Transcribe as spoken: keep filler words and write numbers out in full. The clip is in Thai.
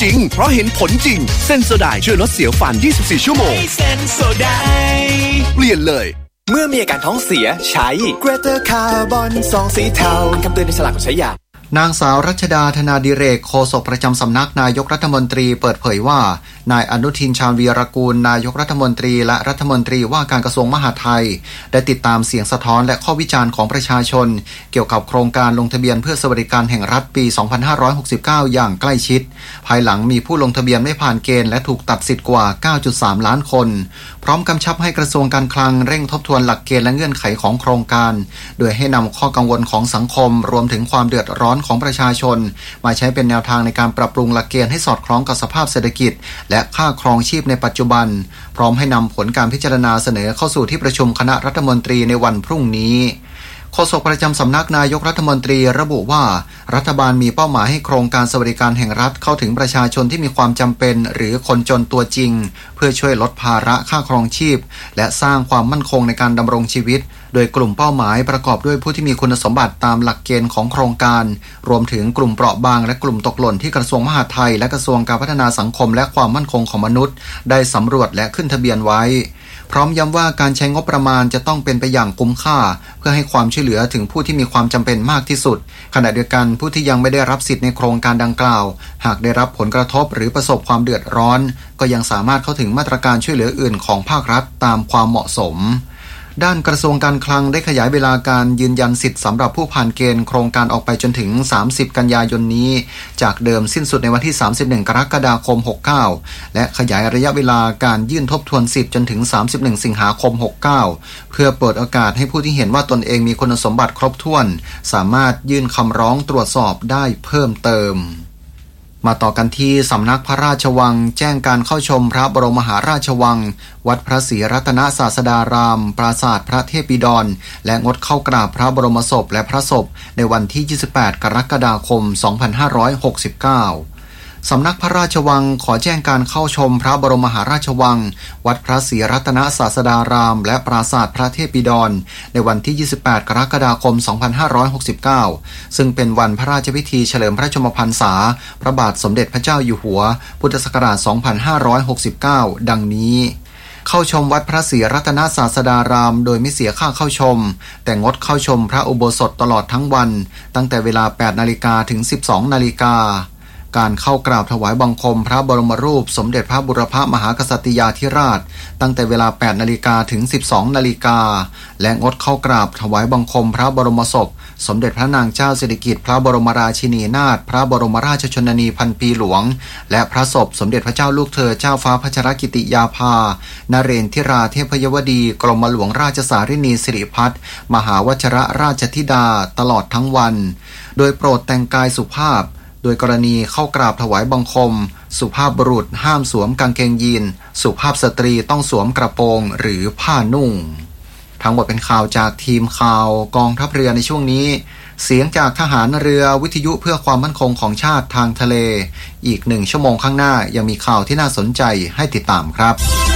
จริงเพราะเห็นผลจริงเซนโซไดช่วยลดเสียวฟันยี่สิบสี่ชั่วโมงเซนโซไดเปลี่ยนเลยเมื่อมีอาการท้องเสียใช้ Greater Carbon ซองสีเทาคำเตือนในฉลากก่อนใช้ยานางสาวรัชดาธนาดิเรกโฆษกประจำสำนักนายกรัฐมนตรีเปิดเผยว่านายอนุทินชาญวีรกูลนายกรัฐมนตรีและรัฐมนตรีว่าการกระทรวงมหาดไทยได้ติดตามเสียงสะท้อนและข้อวิจารณ์ของประชาชนเกี่ยวกับโครงการลงทะเบียนเพื่อสวัสดิการแห่งรัฐปีสองพันห้าร้อยหกสิบเก้าอย่างใกล้ชิดภายหลังมีผู้ลงทะเบียนไม่ผ่านเกณฑ์และถูกตัดสิทธิ์กว่า เก้าจุดสาม ล้านคนพร้อมกำชับให้กระทรวงการคลังเร่งทบทวนหลักเกณฑ์และเงื่อนไขของโครงการโดยให้นำข้อกังวลของสังคมรวมถึงความเดือดร้อนของประชาชนมาใช้เป็นแนวทางในการปรับปรุงหลักเกณฑ์ให้สอดคล้องกับสภาพเศรษฐกิจและค่าครองชีพในปัจจุบันพร้อมให้นำผลการพิจารณาเสนอเข้าสู่ที่ประชุมคณะรัฐมนตรีในวันพรุ่งนี้โฆษกประจำสำนักนายกรัฐมนตรีระบุว่ารัฐบาลมีเป้าหมายให้โครงการสวัสดิการแห่งรัฐเข้าถึงประชาชนที่มีความจำเป็นหรือคนจนตัวจริงเพื่อช่วยลดภาระค่าครองชีพและสร้างความมั่นคงในการดำรงชีวิตโดยกลุ่มเป้าหมายประกอบด้วยผู้ที่มีคุณสมบัติตามหลักเกณฑ์ของโครงการรวมถึงกลุ่มเปราะบางและกลุ่มตกหล่นที่กระทรวงมหาดไทยและกระทรวงการพัฒนาสังคมและความมั่นคงของมนุษย์ได้สำรวจและขึ้นทะเบียนไว้พร้อมย้ำว่าการใช้งบประมาณจะต้องเป็นไปอย่างคุ้มค่าเพื่อให้ความช่วยเหลือถึงผู้ที่มีความจำเป็นมากที่สุดขณะเดียวกันผู้ที่ยังไม่ได้รับสิทธิ์ในโครงการดังกล่าวหากได้รับผลกระทบหรือประสบความเดือดร้อนก็ยังสามารถเข้าถึงมาตรการช่วยเหลืออื่นของภาครัฐตามความเหมาะสมด้านกระทรวงการคลังได้ขยายเวลาการยืนยันสิทธิ์สำหรับผู้ผ่านเกณฑ์โครงการออกไปจนถึงสามสิบกันยายนนี้จากเดิมสิ้นสุดในวันที่สามสิบเอ็ดกรกฎาคมหกสิบเก้าและขยายระยะเวลาการยื่นทบทวนสิทธิ์จนถึงสามสิบเอ็ดสิงหาคมหกสิบเก้าเพื่อเปิดโอกาสให้ผู้ที่เห็นว่าตนเองมีคุณสมบัติครบถ้วนสามารถยื่นคำร้องตรวจสอบได้เพิ่มเติมมาต่อกันที่สำนักพระราชวังแจ้งการเข้าชมพระบรมมหาราชวังวัดพระศรีรัตนศาสดารามปราสาทพระเทพบิดรและงดเข้ากราบพระบรมศพและพระศพในวันที่ยี่สิบแปดกรกฎาคมสองพันห้าร้อยหกสิบเก้าสำนักพระราชวังขอแจ้งการเข้าชมพระบรมมหาราชวังวัดพระศรีรัตนศาสดารามและปราสาทพระเทพบิดรในวันที่ยี่สิบแปดกรกฎาคมสองพันห้าร้อยหกสิบเก้าซึ่งเป็นวันพระราชพิธีเฉลิมพระชนมพรรษาพระบาทสมเด็จพระเจ้าอยู่หัวพุทธศักราชสองพันห้าร้อยหกสิบเก้าดังนี้เข้าชมวัดพระศรีรัตนศาสดารามโดยไม่เสียค่าเข้าชมแต่งดเข้าชมพระอุโบสถตลอดทั้งวันตั้งแต่เวลา แปดนาฬิกา ถึง สิบสองนาฬิกาการเข้ากราบถวายบังคมพระบรมรูปสมเด็จพระบุรพมหากษัตริยาธิราชตั้งแต่เวลา แปดนาฬิกา ถึง สิบสองนาฬิกาและงดเข้ากราบถวายบังคมพระบรมศพสมเด็จพระนางเจ้าสิริกิติ์พระบรมราชินีนาถพระบรมราชชนนีพันปีหลวงและพระศพสมเด็จพระเจ้าลูกเธอเจ้าฟ้าพัชรกิติยาภานเรนทิราเทพยวดีกรมหลวงราชสารินีสิริพัฒน์มหาวชิรราชธิดาตลอดทั้งวันโดยโปรดแต่งกายสุภาพโดยกรณีเข้ากราบถวายบังคมสุภาพบุรุษห้ามสวมกางเกงยีนสุภาพสตรีต้องสวมกระโปรงหรือผ้านุ่งทั้งหมดเป็นข่าวจากทีมข่าวกองทัพเรือในช่วงนี้เสียงจากทหารเรือวิทยุเพื่อความมั่นคงของชาติทางทะเลอีกหนึ่งชั่วโมงข้างหน้ายังมีข่าวที่น่าสนใจให้ติดตามครับ